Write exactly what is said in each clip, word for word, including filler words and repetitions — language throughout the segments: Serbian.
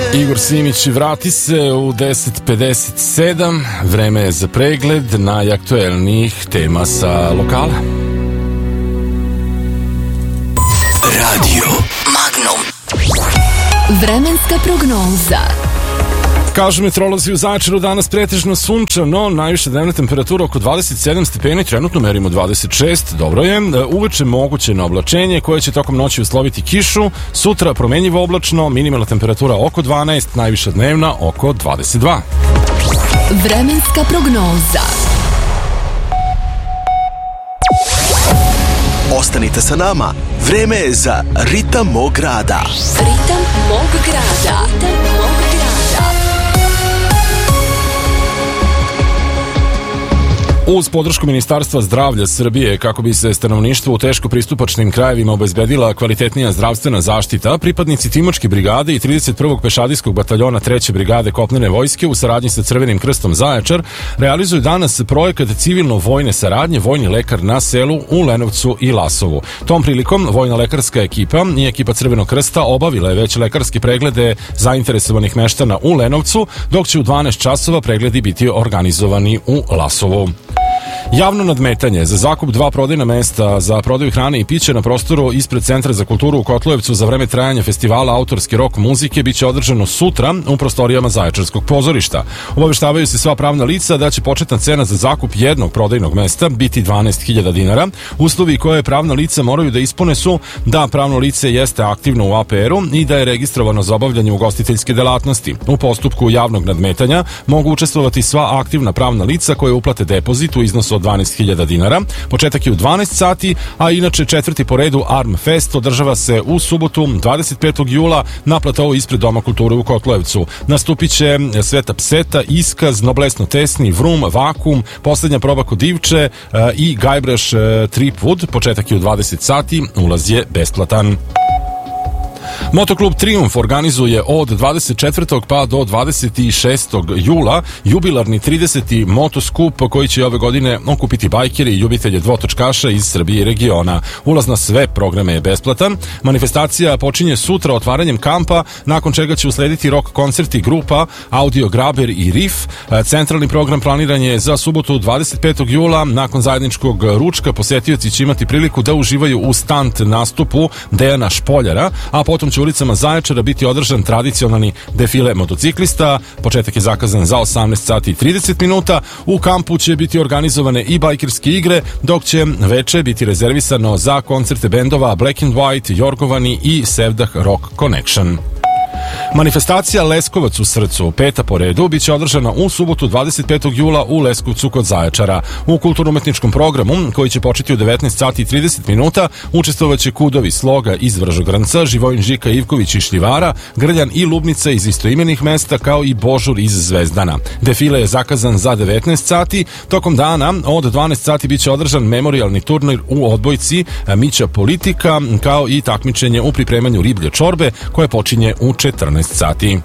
Igor Simić vrati se u deset pedeset sedam. Vreme je za pregled najaktuelnijih tema sa lokala. Radio Magnum. Vremenska prognoza. Kažu meteorolozi u Zaječaru danas pretežno sunčano, najviša dnevna temperatura oko dvadeset sedam stepeni, trenutno merimo dvadeset šest, dobro je. Uveče moguće na oblačenje koje će tokom noći usloviti kišu, sutra promenjivo oblačno, minimalna temperatura oko dvanaest, najviša dnevna oko dvadeset dva. Vremenska prognoza. Ostanite sa nama, vreme je za Ritam mog grada. Ritam mog grada. Ritam mog grada. Uz podršku Ministarstva zdravlja Srbije, kako bi se stanovništvu u teško pristupačnim krajevima obezbedila kvalitetnija zdravstvena zaštita, pripadnici Timočke brigade i trideset prvog pešadijskog bataljona treće brigade kopnene vojske u saradnji sa Crvenim krstom Zaječar realizuju danas projekat civilno-vojne saradnje Vojni lekar na selu u Lenovcu i Lasovu. Tom prilikom vojna lekarska ekipa i ekipa Crvenog krsta obavila je već lekarske preglede zainteresovanih meštana u Lenovcu, dok će u dvanaest časova pregledi biti organizovani u Lasovu. Javno nadmetanje za zakup dva prodajna mesta za prodaju hrane i pića na prostoru ispred Centra za kulturu u Kotlujevcu za vreme trajanja festivala autorske rock muzike biće održano sutra u prostorijama Zaječarskog pozorišta. Obaveštavaju se sva pravna lica da će početna cena za zakup jednog prodajnog mesta biti dvanaest hiljada dinara. Uslovi koje pravna lica moraju da ispune su da pravno lice jeste aktivno u A P R-u i da je registrovano za obavljanje ugostiteljske delatnosti. U postupku javnog nadmetanja mogu učestvovati sva aktivna pravna lica koje uplate depozit u iznosu od dvanaest hiljada dinara. Početak je u dvanaest sati, a inače četvrti po redu Arm Fest održava se u subotu dvadeset petog jula na platovu ispred Doma kulture u Kotlujevcu. Nastupit će Sveta Pseta, Iskaz, Noblesno Tesni, Vrum, Vakum, Poslednja proba kod Divče i Gajbraš Tripwood. Početak je u dvadeset sati, ulaz je besplatan. Motoklub Triumf organizuje od dvadeset četvrtog pa do dvadeset šestog jula jubilarni trideseti motoskup koji će ove godine okupiti bajkeri i ljubitelje dvotočkaša iz Srbije i regiona. Ulaz na sve programe je besplatan. Manifestacija počinje sutra otvaranjem kampa, nakon čega će uslediti rock koncerti grupa Audio Graber i Riff. Centralni program planiran je za subotu dvadeset petog jula. Nakon zajedničkog ručka posetioci će imati priliku da uživaju u stunt nastupu Dejana Špoljara, a potom će ulicama Zaječara biti održan tradicionalni defile motociklista. Početak je zakazan za osamnaest sati i trideset minuta. U kampu će biti organizovane i bajkerske igre, dok će veče biti rezervisano za koncerte bendova Black and White, Jorgovani i Sevdah Rock Connection. Manifestacija Leskovac u srcu, peta po redu, biće održana u subotu dvadeset petog jula u Leskovcu kod Zaječara. U kulturno-umetničkom programu, koji će početi u devetnaest sati i trideset minuta, učestvovaće Kudovi Sloga iz Vržogranca, Živojin Žika Ivković iz Šljivara, Grljan i Lubnica iz istoimenih mesta, kao i Božur iz Zvezdana. Defile je zakazan za devetnaest sati. Tokom dana od dvanaest sati biće održan memorijalni turnir u odbojci Mića Politika, kao i takmičenje u pripremanju riblje čorbe, koje počinje u četrnaest sati.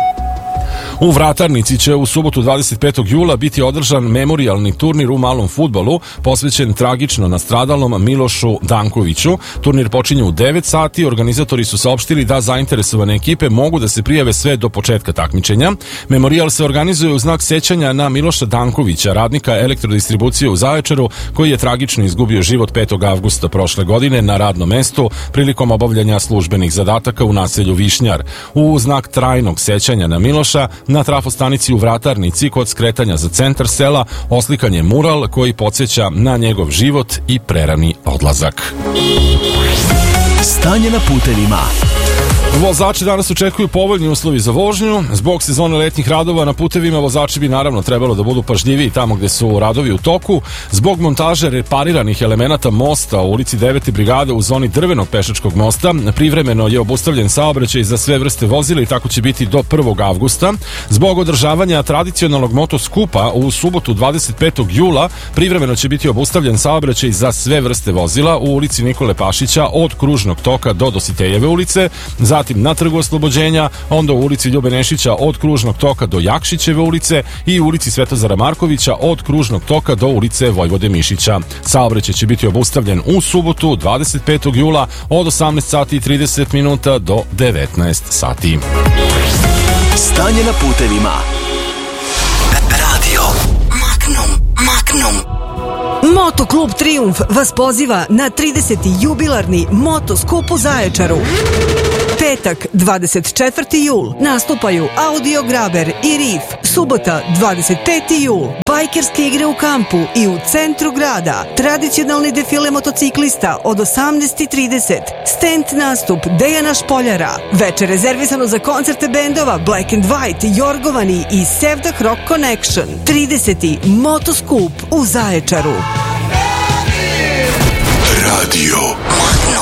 U Vratarnici će u subotu dvadeset petog jula biti održan memorijalni turnir u malom fudbalu posvećen tragično nastradalom Milošu Dankoviću. Turnir počinje u devet sati. Organizatori su saopštili da zainteresovane ekipe mogu da se prijave sve do početka takmičenja. Memorijal se organizuje u znak sećanja na Miloša Dankovića, radnika elektrodistribucije u Zaječaru, koji je tragično izgubio život petog avgusta prošle godine na radnom mestu prilikom obavljanja službenih zadataka u naselju Višnjar. U znak trajnog sećanja na Miloša, na trafostanici u Vratarnici kod skretanja za centar sela oslikan je mural koji podsjeća na njegov život i prerani odlazak. Stanje na putevima. Vozači danas očekuju povoljni uslovi za vožnju. Zbog sezone letnjih radova na putevima vozači bi naravno trebalo da budu pažljiviji tamo gde su radovi u toku. Zbog montaže repariranih elemenata mosta u ulici devete brigade u zoni drvenog pešačkog mosta privremeno je obustavljen saobraćaj za sve vrste vozila i tako će biti do prvog avgusta. Zbog održavanja tradicionalnog motoskupa u subotu dvadeset petog jula privremeno će biti obustavljen saobraćaj za sve vrste vozila u ulici Nikole Pašića od Kružnog toka do Dositejeve ulice, za zatim na Trgu Oslobođenja, onda u ulici Ljube Nešića od Kružnog toka do Jakšićeve ulice i u ulici Svetozara Markovića od Kružnog toka do ulice Vojvode Mišića. Saobraćaj će biti obustavljen u subotu dvadeset petog jula od osamnaest sati i trideset minuta do devetnaest sati. Stanje na putevima. Radio Magnum, Magnum. Motoklub Trijumf vas poziva na trideseti jubilarni motoskup u Zaječaru. Petak, dvadeset četvrti jul, nastupaju Audio Graber i Rif. Subota, dvadeset peti jul, bajkerske igre u kampu i u centru grada. Tradicionalni defile motociklista od osamnaest i trideset. Stand nastup Dejana Špoljara. Večer rezervisano za koncerte bendova Black and White, Jorgovani i Sevdah Rock Connection. trideseti motoskup u Zaječaru. Radio